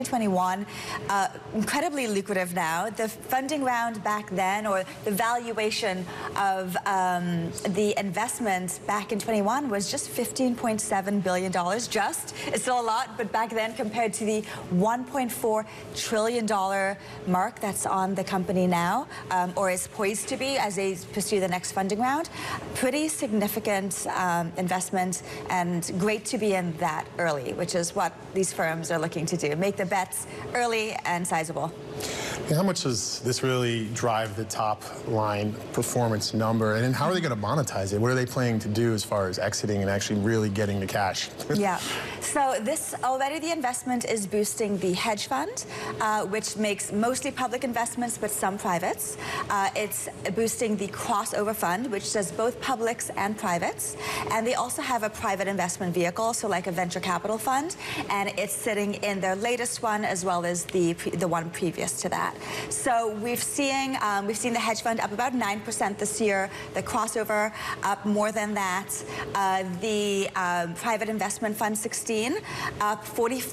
2021, incredibly lucrative now. The funding round back then, or the valuation of the investment back in 21 was just $15.7 billion. It's still a lot, but back then compared to the $1.4 trillion mark that's on the company now, or is poised to be as they pursue the next funding round, pretty significant investment, and great to be in that early, which is what these firms are looking to do. Make the bets early and sizable. And how much does this really drive the top line performance number? And then how are they going to monetize it? What are they planning to do as far as exiting and actually really getting the cash? Yeah. So this already, the investment is boosting the hedge fund, which makes mostly public investments, but some privates. It's boosting the crossover fund, which does both publics and privates. And they also have a private investment vehicle, so like a venture capital fund. And it's sitting in their latest one as well as the one previous to that. So we've seen the hedge fund up about 9% this year, the crossover up more than that, the private investment fund 16 up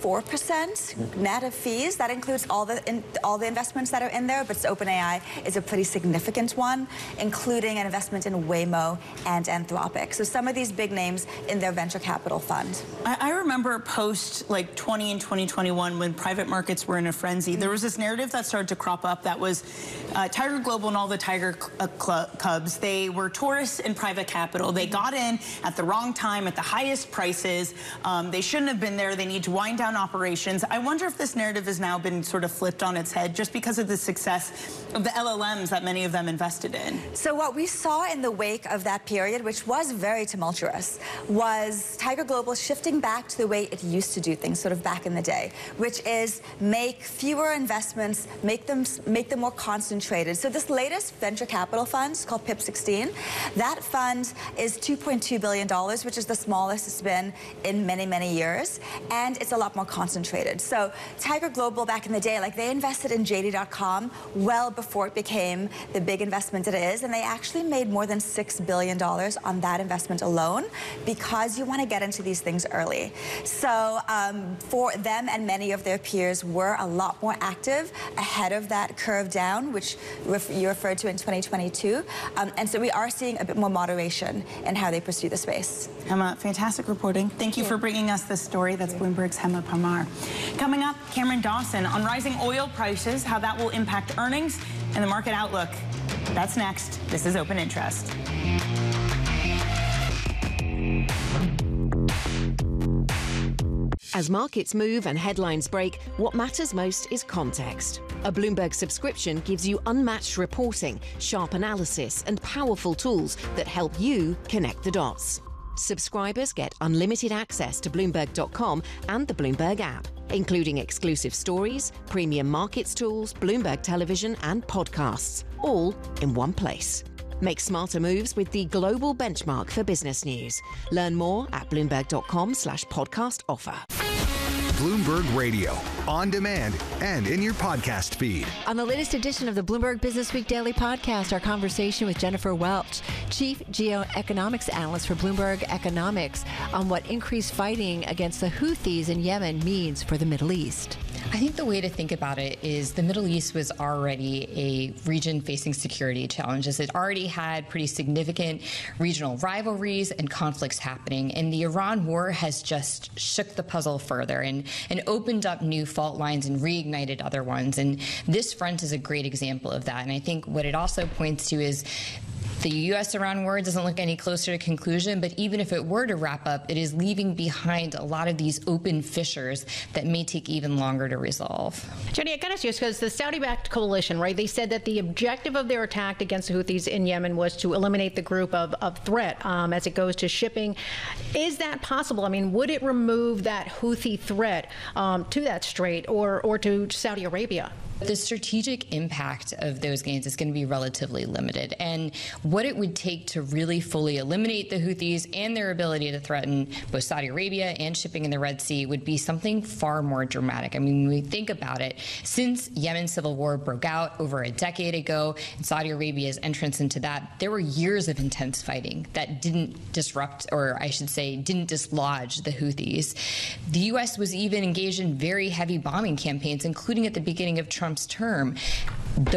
44% net of fees. That includes all the investments that are in there, but OpenAI is a pretty significant one, including an investment in Waymo and Anthropic. So some of these big names in their venture capital fund. I remember post like 20 and 2021 when private markets were in a frenzy, there was this narrative that started to crop up that was Tiger Global and all the Tiger Cubs, they were tourists in private capital. They got in at the wrong time at the highest prices. They shouldn't have been there. They need to wind down operations. I wonder if this narrative has now been sort of flipped on its head just because of the success of the LLMs that many of them invested in. So what we saw in the wake of that period, which was very tumultuous, was Tiger Global shifting back to the way it used to do things, sort of back in the day, which is make fewer investments, make them more concentrated. So this latest venture capital fund, called PIP 16, that fund is $2.2 billion, which is the smallest it's been in many, many years, and it's a lot more concentrated. So Tiger Global back in the day, like they invested in JD.com well before it became the big investment it is, and they actually made more than $6 billion on that investment alone, because you want to get into these things early. So for them and many of their peers were a lot more active ahead of that curve down, which you referred to in 2022. And so we are seeing a bit more moderation in how they pursue the space. Hema, fantastic reporting. Thank you for bringing us this story. That's Bloomberg's Hema Parmar. Coming up, Cameron Dawson on rising oil prices, how that will impact earnings and the market outlook. That's next. This is Open Interest. As markets move and headlines break, what matters most is context. A Bloomberg subscription gives you unmatched reporting, sharp analysis, and powerful tools that help you connect the dots. Subscribers get unlimited access to Bloomberg.com and the Bloomberg app, including exclusive stories, premium markets tools, Bloomberg television, and podcasts, all in one place. Make smarter moves with the global benchmark for business news. Learn more at Bloomberg.com/podcast offer. Bloomberg Radio, on demand and in your podcast feed. On the latest edition of the Bloomberg Business Week Daily Podcast, our conversation with Jennifer Welch, Chief Geoeconomics Analyst for Bloomberg Economics, on what increased fighting against the Houthis in Yemen means for the Middle East. I think the way to think about it is the Middle East was already a region facing security challenges. It already had pretty significant regional rivalries and conflicts happening, and the Iran war has just shook the puzzle further and opened up new fault lines and reignited other ones. And this front is a great example of that. And I think what it also points to is the U.S.-Iran war doesn't look any closer to conclusion, but even if it were to wrap up, it is leaving behind a lot of these open fissures that may take even longer to resolve. Jenny, I got to ask you, because the Saudi-backed coalition, right, they said that the objective of their attack against the Houthis in Yemen was to eliminate the group of threat as it goes to shipping. Is that possible? I mean, would it remove that Houthi threat to that strait or to Saudi Arabia? The strategic impact of those gains is going to be relatively limited. And what it would take to really fully eliminate the Houthis and their ability to threaten both Saudi Arabia and shipping in the Red Sea would be something far more dramatic. I mean, when we think about it, since Yemen's civil war broke out over a decade ago and Saudi Arabia's entrance into that, there were years of intense fighting that didn't disrupt, or I should say, didn't dislodge the Houthis. The U.S. was even engaged in very heavy bombing campaigns, including at the beginning of Trump's term.